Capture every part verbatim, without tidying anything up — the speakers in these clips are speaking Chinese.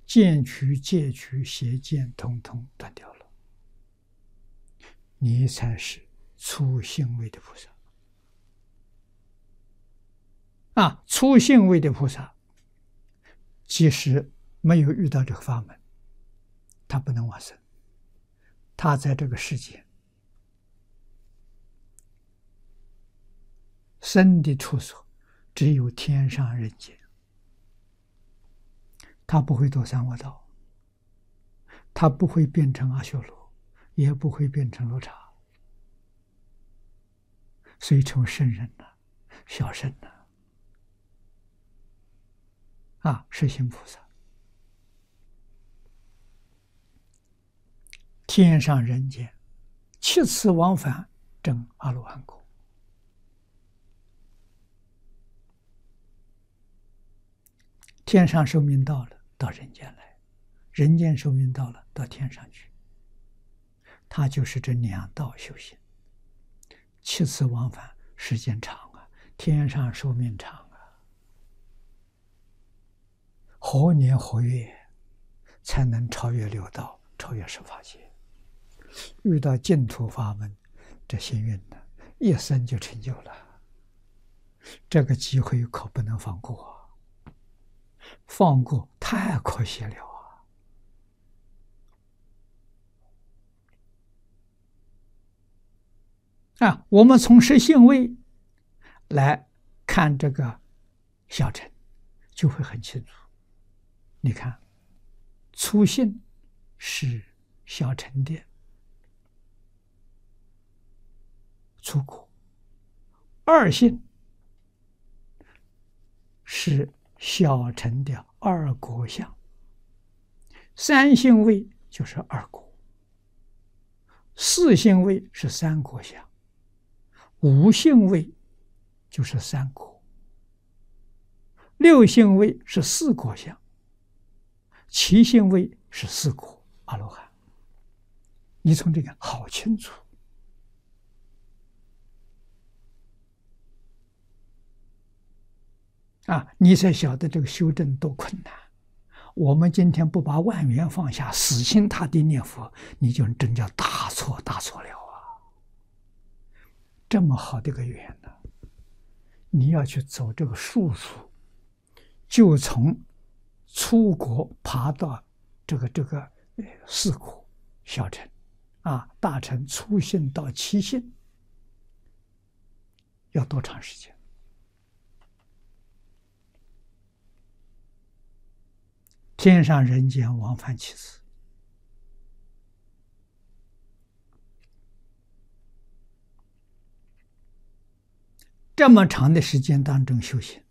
见取、戒取、邪见，统统断掉了，你才是初信位的菩萨。啊，初信位的菩萨，即使没有遇到这个法门，他不能往生。他在这个世界生的处所只有天上人间，他不会堕三恶道，他不会变成阿修罗，也不会变成罗刹，所以成为圣人了，小圣了。啊，是行菩萨，天上人间七次往返证阿罗汉果。天上寿命到了，到人间来；人间寿命到了，到天上去。他就是这两道修行，七次往返，时间长啊，天上寿命长啊。何年何月才能超越六道，超越十法界？遇到净土法门，这幸运的一生就成就了。这个机会可不能放过啊，放过太可惜了啊！啊，我们从实性位来看这个小乘，就会很清楚。你看，初信是小乘的初果，二信是小乘的二果相，三信位就是二果，四信位是三果相，五信位就是三果，六信位是四果相，七信位是四果阿罗汉。你从这个好清楚啊！你才晓得这个修正多困难。我们今天不把万缘放下，死心塌地念佛，你就真叫大错大错了啊！这么好的一个缘呢，你要去走这个术数，就从出国爬到这个这个四果小乘啊，大乘初信到七信，要多长时间？天上人间往返七次，这么长的时间当中修行，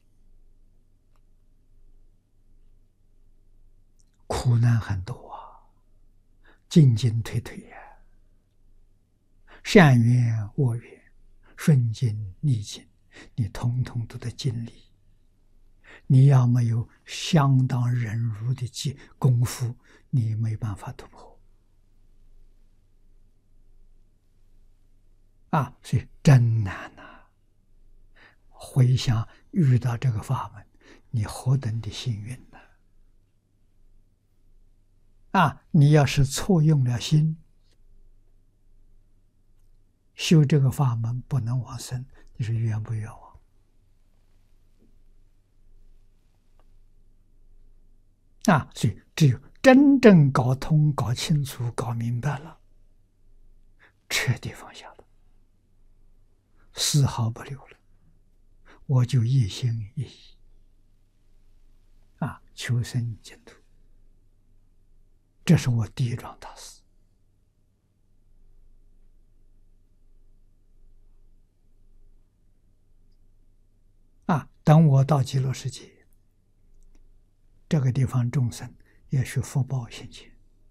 苦难很多啊，进进退退呀、啊，善缘恶缘，顺境逆境，你统统都得经历。你要没有相当忍辱的技功夫，你没办法突破啊！所以真难呐、啊！回想遇到这个法门，你何等的幸运呢、啊！啊，你要是错用了心，修这个法门不能往生，你是冤不冤枉？啊，所以只有真正搞通、搞清楚、搞明白了，彻底放下了，丝毫不留了，我就一心一意啊，求生净土。这是我第一桩大事啊！等我到极乐世界，这个地方众生也是福报现前，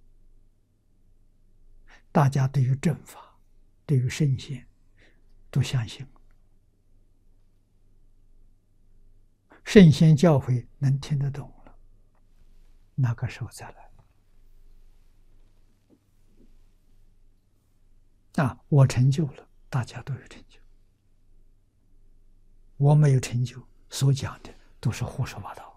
大家对于正法、对于圣贤都相信，圣贤教诲能听得懂了，那个时候再来啊！我成就了，大家都有成就；我没有成就，所讲的都是胡说八道。